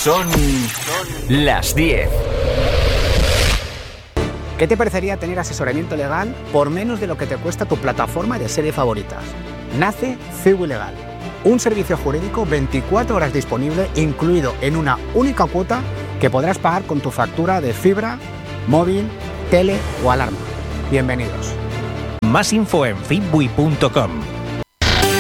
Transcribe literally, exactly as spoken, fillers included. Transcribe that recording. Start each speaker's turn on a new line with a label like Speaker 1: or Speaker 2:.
Speaker 1: Son las diez.
Speaker 2: ¿Qué te parecería tener asesoramiento legal por menos de lo que te cuesta tu plataforma de series favoritas? Nace Ciwi Legal, un servicio jurídico veinticuatro horas disponible, incluido en una única cuota que podrás pagar con tu factura de fibra, móvil, tele o alarma. Bienvenidos.
Speaker 3: Más info en fitbui punto com.